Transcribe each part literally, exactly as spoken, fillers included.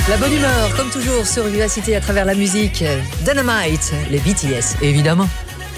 La bonne humeur, comme toujours, sur Vivacité à travers la musique. Dynamite, les B T S, évidemment.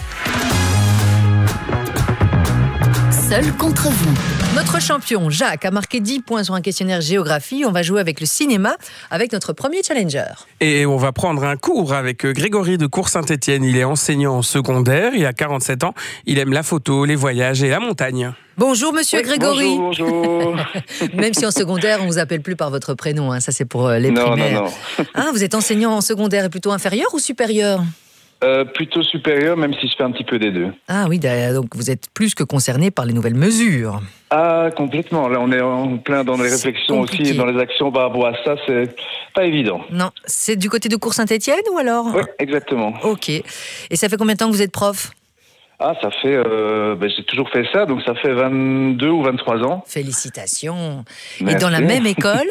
Seul contre vous. Notre champion, Jacques, a marqué dix points sur un questionnaire géographie. On va jouer avec le cinéma, avec notre premier challenger. Et on va prendre un cours avec Grégory de Cours-Saint-Étienne. Il est enseignant en secondaire, il a quarante-sept ans. Il aime la photo, les voyages et la montagne. Bonjour Monsieur Oui, Grégory. Bonjour, bonjour. Même si en secondaire, on ne vous appelle plus par votre prénom, hein, ça c'est pour les non, primaires. Non, non, ah, vous êtes enseignant en secondaire et plutôt inférieur ou supérieur? euh, Plutôt supérieur, même si je fais un petit peu des deux. Ah oui, donc vous êtes plus que concerné par les nouvelles mesures. Ah, complètement. Là, on est en plein dans les C'est réflexions compliqué. aussi et dans les actions par rapport à ça. C'est pas évident. Non, c'est du côté de Cours-Saint-Étienne ou alors? Oui, exactement. Ok. Et ça fait combien de temps que vous êtes prof? Ah, ça fait... Euh, ben, j'ai toujours fait ça, donc ça fait vingt-deux ou vingt-trois ans. Félicitations. Merci. Et dans la même école?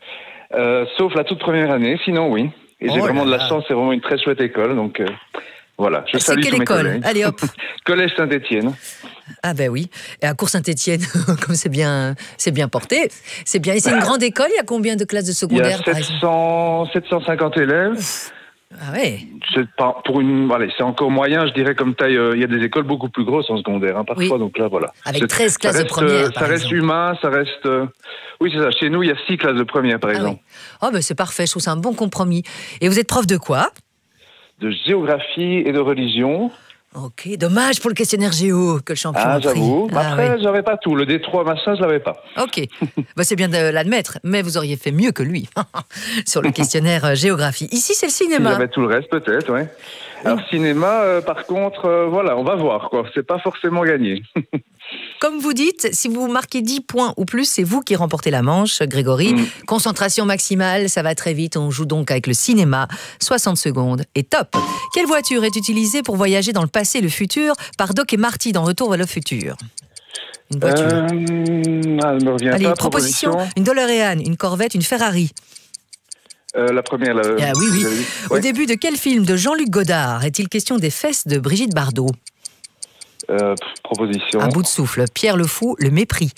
euh, Sauf la toute première année, sinon oui. Et Oh j'ai vraiment là de la là. chance, c'est vraiment une très chouette école, donc... Euh, voilà, je C'est salue quelle tous mes école? collègues. Allez hop. Collège Saint-Étienne. Ah ben oui. Et à Cours-Saint-Étienne, comme c'est bien, c'est bien porté, c'est bien. Et c'est une grande école. Il y a combien de classes de Il y secondaire a par exemple? sept cents, sept cent cinquante élèves. Ah ouais. C'est pas pour une, allez, c'est encore moyen, je dirais comme taille. euh, Il y a des écoles beaucoup plus grosses en secondaire, hein, parfois. Oui. Donc là, voilà. Avec C'est- treize ça classes de reste, première, euh, par Ça reste exemple. humain, ça reste. euh, Oui, c'est ça. Chez nous, il y a six classes de première, par Ah oui. exemple. Oh ben c'est parfait. Je trouve ça un bon compromis. Et vous êtes prof de quoi? De géographie et de religion. Ok. Dommage pour le questionnaire géo que le champion Ah, a pris. j'avoue. Ah, Après, oui. j'avais pas tout. Le D trois machin, je l'avais pas. Ok, bah, c'est bien de l'admettre, mais vous auriez fait mieux que lui sur le questionnaire euh, géographie. Ici, c'est le Si cinéma. j'avais tout le reste, peut-être, ouais. Alors cinéma, euh, par contre, euh, voilà, on va voir, quoi. C'est pas forcément gagné. Comme vous dites, si vous marquez dix points ou plus, c'est vous qui remportez la manche, Grégory. Mm. Concentration maximale, ça va très vite. On joue donc avec le cinéma. soixante secondes et top. Quelle voiture est utilisée pour voyager dans le passé et le futur par Doc et Marty dans Retour vers le futur? Une voiture. Euh, ah, elle me revient Allez, pas. proposition. Une DeLorean, une Corvette, une Ferrari. Euh, la première, là. Ah oui, oui. vous avez dit. Au Ouais. début de quel film de Jean-Luc Godard est-il question des fesses de Brigitte Bardot? Euh, pff, proposition. À bout de souffle. Pierre le Fou, Le Mépris.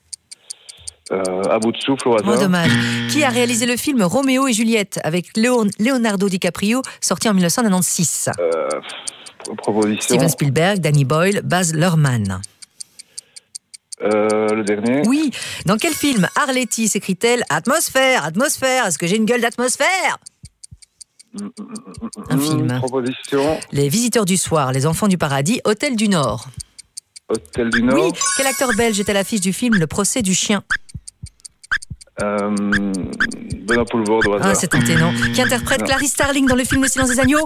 Euh, à bout de souffle au hasard. Oh, dommage. Qui a réalisé le film Roméo et Juliette avec Léon- Leonardo DiCaprio, sorti en mille neuf cent quatre-vingt-seize? Euh, pff, proposition. Steven Spielberg, Danny Boyle, Baz Luhrmann. Euh, le dernier. Oui. Dans quel film Arletty s'écrit-elle Atmosphère, atmosphère, est-ce que j'ai une gueule d'atmosphère? Un Hmm, film. Proposition. Les Visiteurs du Soir, Les Enfants du Paradis, Hôtel du Nord. Hôtel du Nord. Oui. Quel acteur belge est à l'affiche du film Le Procès du chien? Euh, Benoît Poulvord au hasard. Ah, c'est tenté, non. Qui interprète Non. Clarice Starling dans le film Le Silence des Agneaux?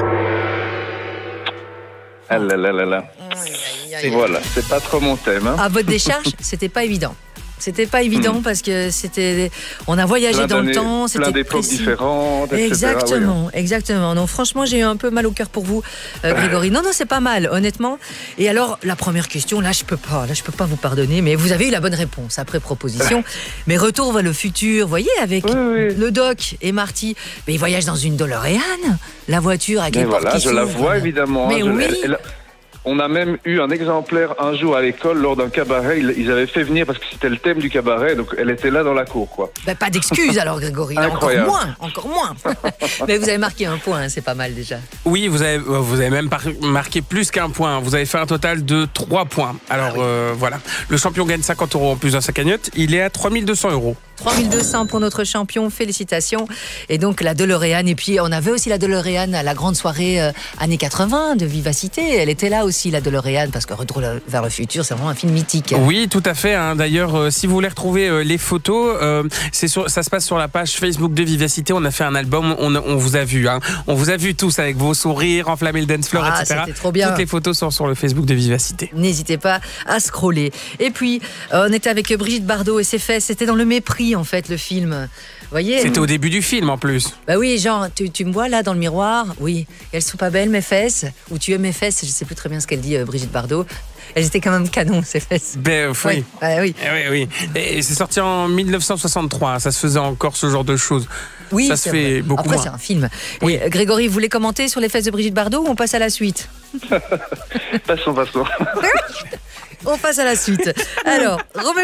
Ah là là là là. Et voilà, c'est pas trop mon thème. Hein. À votre décharge, c'était pas évident. C'était pas évident parce que c'était. On a voyagé Plein dans le d'années, temps, plein c'était d'époques précis. différentes, et cetera. Exactement, exactement. Non, franchement, j'ai eu un peu mal au cœur pour vous, euh, Grégory. Non, non, c'est pas mal, honnêtement. Et alors, la première question, là, je peux pas, là, je peux pas vous pardonner, mais vous avez eu la bonne réponse après proposition. Mais retour vers le futur, vous voyez, avec Oui, oui. le Doc et Marty, mais ils voyagent dans une DeLorean, la voiture avec Mais les portes voilà, qui je la s'ouvrent. vois évidemment. Mais hein, je- oui. elle- elle- on a même eu un exemplaire un jour à l'école lors d'un cabaret. Ils, ils avaient fait venir parce que c'était le thème du cabaret, donc elle était là dans la cour, quoi. Ben, pas d'excuses alors, Grégory. Là, encore Incroyable. moins, encore moins. Mais vous avez marqué un point, hein, c'est pas mal déjà. Oui, vous avez, vous avez même par- marqué plus qu'un point. Vous avez fait un total de trois points. Alors euh, voilà, le champion gagne cinquante euros en plus dans sa cagnotte. Il est à trois mille deux cents euros. trois mille deux cents pour notre champion, félicitations. Et donc la DeLorean, et puis on avait aussi la DeLorean à la grande soirée euh, années quatre-vingts de Vivacité. Elle était là aussi, la DeLorean, parce que Retour vers le futur, c'est vraiment un film mythique. Oui, tout à fait. hein. D'ailleurs, euh, si vous voulez retrouver euh, les photos, euh, c'est sur, ça se passe sur la page Facebook de Vivacité. On a fait un album, on, on vous a vu. Hein. On vous a vu tous avec vos sourires, enflammer le dance floor, Ah, et cetera. c'était trop bien. Toutes les photos sont sur le Facebook de Vivacité. N'hésitez pas à scroller. Et puis, euh, on était avec Brigitte Bardot et ses fesses. C'était dans Le Mépris, en fait, le film. Vous voyez? C'était au début du film en plus. Bah oui, genre, tu, tu me vois là dans le miroir? Oui. Elles sont pas belles, mes fesses? Ou tu aimes mes fesses? Je sais plus très bien ce qu'elle dit, euh, Brigitte Bardot. Elles étaient quand même canon, ces fesses. Ben, oui. Ouais, bah oui. Eh oui, oui. Et c'est sorti en mille neuf cent soixante-trois. hein. Ça se faisait encore ce genre de choses. Oui, ça se c'est fait vrai. beaucoup Après, moins. c'est un film. Et, euh, Grégory, vous voulez commenter sur les fesses de Brigitte Bardot ou on passe à la suite? Passons, passons. On passe à la suite. Alors, Roméo